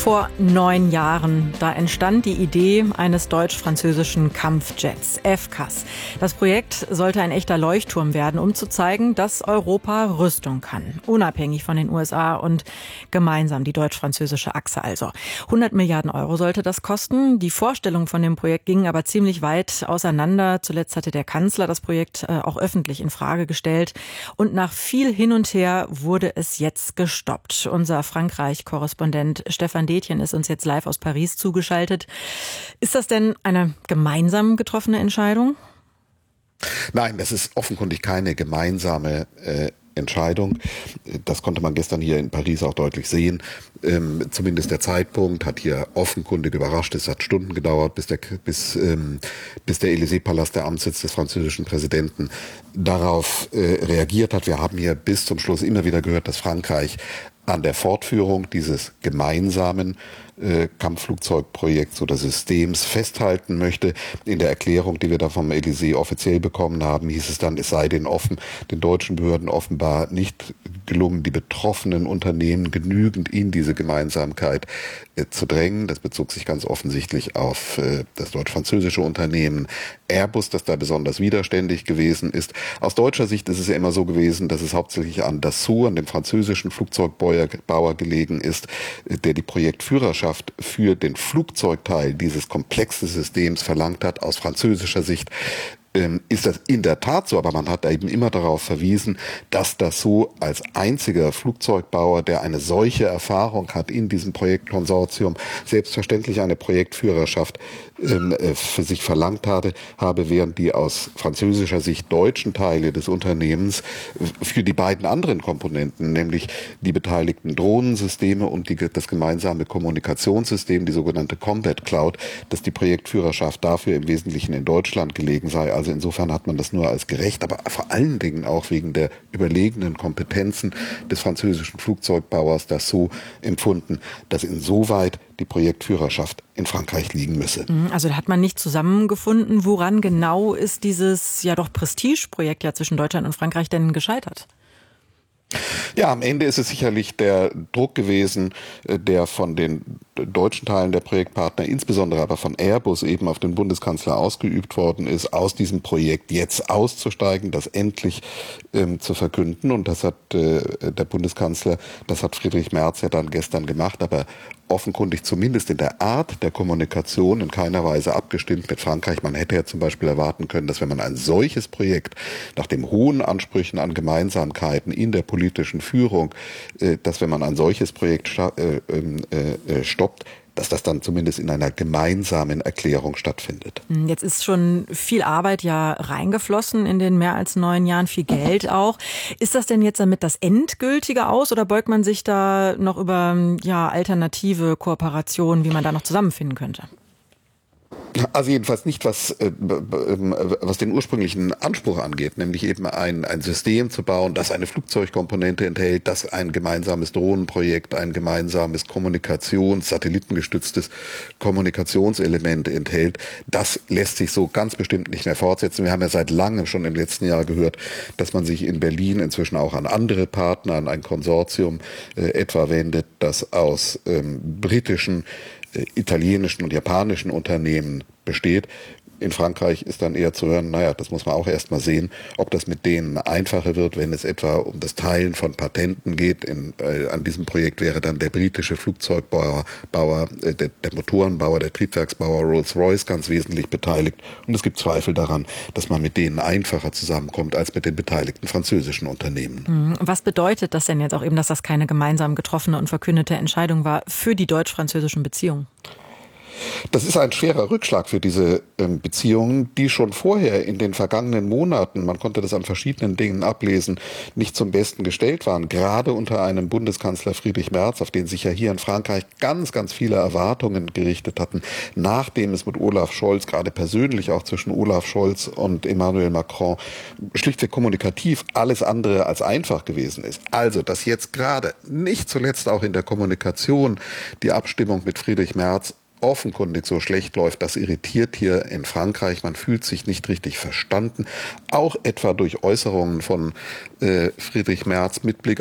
Vor 9 Jahren, da entstand die Idee eines deutsch-französischen Kampfjets, FCAS. Das Projekt sollte ein echter Leuchtturm werden, um zu zeigen, dass Europa Rüstung kann. Unabhängig von den USA und gemeinsam die deutsch-französische Achse also. 100 Milliarden Euro sollte das kosten. Die Vorstellungen von dem Projekt gingen aber ziemlich weit auseinander. Zuletzt hatte der Kanzler das Projekt auch öffentlich in Frage gestellt. Und nach viel hin und her wurde es jetzt gestoppt. Unser Frankreich-Korrespondent Stefan Detjen ist uns jetzt live aus Paris zugeschaltet. Ist das denn eine gemeinsam getroffene Entscheidung? Nein, das ist offenkundig keine gemeinsame Entscheidung. Das konnte man gestern hier in Paris auch deutlich sehen. Zumindest der Zeitpunkt hat hier offenkundig überrascht. Es hat Stunden gedauert, bis der Élysée-Palast, der Amtssitz des französischen Präsidenten, darauf reagiert hat. Wir haben hier bis zum Schluss immer wieder gehört, dass Frankreich an der Fortführung dieses gemeinsamen Kampfflugzeugprojekts oder Systems festhalten möchte. In der Erklärung, die wir da vom Élysée offiziell bekommen haben, hieß es dann, es sei den deutschen Behörden offenbar nicht gelungen, die betroffenen Unternehmen genügend in diese Gemeinsamkeit zu drängen. Das bezog sich ganz offensichtlich auf das deutsch-französische Unternehmen Airbus, das da besonders widerständig gewesen ist. Aus deutscher Sicht ist es ja immer so gewesen, dass es hauptsächlich an Dassault, an dem französischen Flugzeugbauer gelegen ist, der die Projektführerschaft für den Flugzeugteil dieses komplexen Systems verlangt hat. Aus französischer Sicht ist das in der Tat so, aber man hat eben immer darauf verwiesen, dass Dassault als einziger Flugzeugbauer, der eine solche Erfahrung hat in diesem Projektkonsortium, selbstverständlich eine Projektführerschaft für sich verlangt habe, während die aus französischer Sicht deutschen Teile des Unternehmens für die beiden anderen Komponenten, nämlich die beteiligten Drohnensysteme und das gemeinsame Kommunikationssystem, die sogenannte Combat Cloud, dass die Projektführerschaft dafür im Wesentlichen in Deutschland gelegen sei. Also insofern hat man das nur als gerecht, aber vor allen Dingen auch wegen der überlegenen Kompetenzen des französischen Flugzeugbauers Dassault empfunden, dass insoweit die Projektführerschaft in Frankreich liegen müsse. Also da hat man nicht zusammengefunden. Woran genau ist dieses ja doch Prestigeprojekt ja zwischen Deutschland und Frankreich denn gescheitert? Ja, am Ende ist es sicherlich der Druck gewesen, der von den deutschen Teilen der Projektpartner, insbesondere aber von Airbus eben auf den Bundeskanzler ausgeübt worden ist, aus diesem Projekt jetzt auszusteigen, das endlich zu verkünden. Und das hat der Bundeskanzler, das hat Friedrich Merz ja dann gestern gemacht, aber offenkundig zumindest in der Art der Kommunikation in keiner Weise abgestimmt mit Frankreich. Man hätte ja zum Beispiel erwarten können, dass wenn man ein solches Projekt nach den hohen Ansprüchen an Gemeinsamkeiten in der politischen Führung, dass wenn man ein solches Projekt stoppt, dass das dann zumindest in einer gemeinsamen Erklärung stattfindet. Jetzt ist schon viel Arbeit ja reingeflossen in den mehr als 9 Jahren, viel Geld auch. Ist das denn jetzt damit das Endgültige aus oder beugt man sich da noch über alternative Kooperationen, wie man da noch zusammenfinden könnte? Also jedenfalls nicht, was den ursprünglichen Anspruch angeht, nämlich eben ein System zu bauen, das eine Flugzeugkomponente enthält, das ein gemeinsames Drohnenprojekt, ein gemeinsames satellitengestütztes Kommunikationselement enthält. Das lässt sich so ganz bestimmt nicht mehr fortsetzen. Wir haben ja seit langem schon im letzten Jahr gehört, dass man sich in Berlin inzwischen auch an andere Partner, an ein Konsortium etwa wendet, das aus britischen, italienischen und japanischen Unternehmen besteht. In Frankreich ist dann eher zu hören, das muss man auch erst mal sehen, ob das mit denen einfacher wird, wenn es etwa um das Teilen von Patenten geht. An diesem Projekt wäre dann der britische Flugzeugbauer, der Motorenbauer, der Triebwerksbauer Rolls-Royce ganz wesentlich beteiligt. Und es gibt Zweifel daran, dass man mit denen einfacher zusammenkommt als mit den beteiligten französischen Unternehmen. Was bedeutet das denn jetzt auch eben, dass das keine gemeinsam getroffene und verkündete Entscheidung war für die deutsch-französischen Beziehungen? Das ist ein schwerer Rückschlag für diese Beziehungen, die schon vorher in den vergangenen Monaten, man konnte das an verschiedenen Dingen ablesen, nicht zum Besten gestellt waren. Gerade unter einem Bundeskanzler Friedrich Merz, auf den sich ja hier in Frankreich ganz, ganz viele Erwartungen gerichtet hatten, nachdem es mit Olaf Scholz, gerade persönlich auch zwischen Olaf Scholz und Emmanuel Macron, schlichtweg kommunikativ alles andere als einfach gewesen ist. Also, dass jetzt gerade, nicht zuletzt auch in der Kommunikation, die Abstimmung mit Friedrich Merz offenkundig so schlecht läuft, das irritiert hier in Frankreich. Man fühlt sich nicht richtig verstanden. Auch etwa durch Äußerungen von Friedrich Merz mit Blick